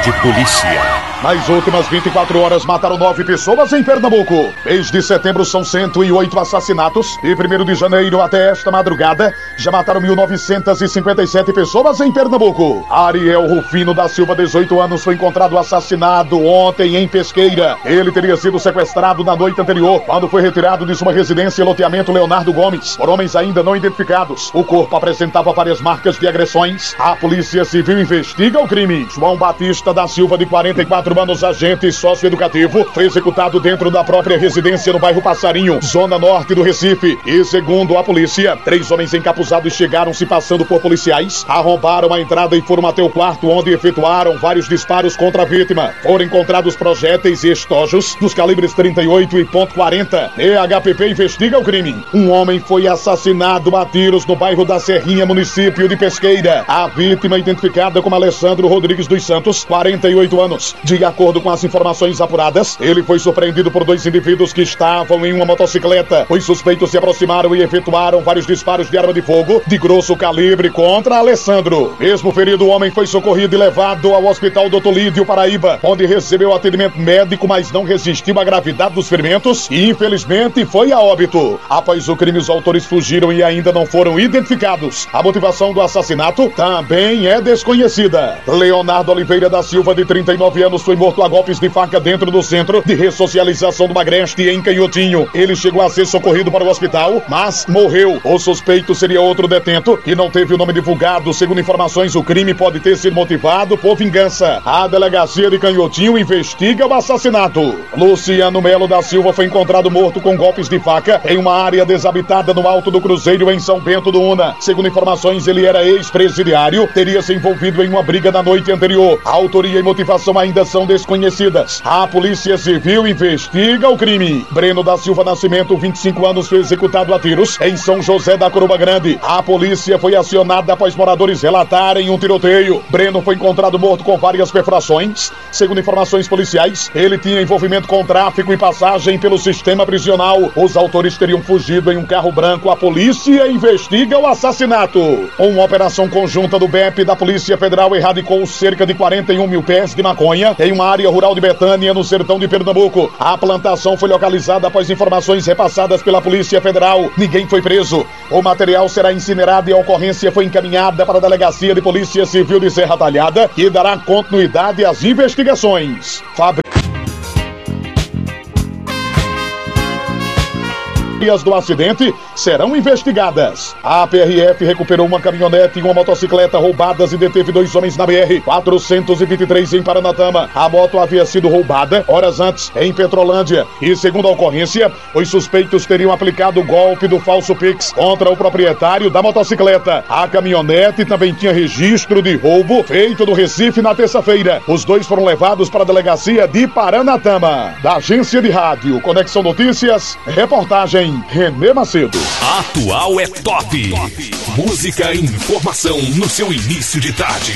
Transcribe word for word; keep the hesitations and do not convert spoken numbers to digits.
de polícia. Nas últimas vinte e quatro horas mataram nove pessoas em Pernambuco. Mês de setembro são cento e oito assassinatos e primeiro de janeiro até esta madrugada já mataram mil novecentas e cinquenta e sete pessoas em Pernambuco. Ariel Rufino da Silva, dezoito anos, foi encontrado assassinado ontem em Pesqueira. Ele teria sido sequestrado na noite anterior, quando foi retirado de sua residência em loteamento Leonardo Gomes, por homens ainda não identificados. O corpo apresentava várias marcas de agressões. A Polícia Civil investiga o crime. João Batista da Silva, de quarenta e quatro anos, agente socioeducativo, foi executado dentro da própria residência no bairro Passarinho, zona norte do Recife. E segundo a polícia, três homens encapuzados chegaram se passando por policiais, arrombaram a entrada e foram até o quarto, onde efetuaram vários disparos contra a vítima. Foram encontrados projéteis e estojos dos calibres trinta e oito e ponto quarenta. E a H P P investiga o crime. Um homem foi assassinado a tiros no bairro da Serrinha, município de Pesqueira. A vítima, identificada como Alessandro Rodrigues dos Santos, quarenta e oito anos. De acordo com as informações apuradas, ele foi surpreendido por dois indivíduos que estavam em uma motocicleta. Os suspeitos se aproximaram e efetuaram vários disparos de arma de fogo de grosso calibre contra Alessandro. Mesmo ferido, o homem foi socorrido e levado ao Hospital doutor Lídio, Paraíba, onde recebeu atendimento médico, mas não resistiu à gravidade dos ferimentos e infelizmente foi a óbito. Após o crime, os autores fugiram e ainda não foram identificados. A motivação do assassinato também é desconhecida. Leonardo Oliveira da Silva, de trinta e nove anos, foi morto a golpes de faca dentro do Centro de Ressocialização do Agreste, em Canhotinho. Ele chegou a ser socorrido para o hospital, mas morreu. O suspeito seria outro detento que não teve o nome divulgado. Segundo informações, o crime pode ter sido motivado por vingança. A delegacia de Canhotinho investiga o assassinato. Luciano Melo da Silva foi encontrado morto com golpes de faca em uma área desabitada no Alto do Cruzeiro, em São Bento do Una. Segundo informações, ele era ex-presidiário, teria se envolvido em uma briga na noite anterior. A autoria e motivação ainda são desconhecidas. A Polícia Civil investiga o crime. Breno da Silva Nascimento, vinte e cinco anos, foi executado a tiros em São José da Coroba Grande. A polícia foi acionada após moradores relatarem um tiroteio. Breno foi encontrado morto com várias perfurações. Segundo informações policiais, ele tinha envolvimento com tráfico e passagem pelo sistema prisional. Os autores teriam fugido em um carro branco. A polícia investiga o assassinato. Uma operação conjunta do B E P e da Polícia Federal erradicou cerca de quarenta e um mil pés de maconha em uma área rural de Betânia, no sertão de Pernambuco. A plantação foi localizada após informações repassadas pela Polícia Federal. Ninguém foi preso. O material será incinerado e a ocorrência foi encaminhada para a Delegacia de Polícia Civil de Serra Talhada, que dará continuidade às investigações. Fabri... do acidente serão investigadas. A P R F recuperou uma caminhonete e uma motocicleta roubadas e deteve dois homens na B R quatrocentos e vinte e três em Paranatama. A moto havia sido roubada horas antes em Petrolândia e, segundo a ocorrência, os suspeitos teriam aplicado o golpe do falso Pix contra o proprietário da motocicleta. A caminhonete também tinha registro de roubo feito no Recife na terça-feira. Os dois foram levados para a delegacia de Paranatama. Da agência de rádio Conexão Notícias, reportagem Renê Macedo. Atual é top. Música e informação no seu início de tarde.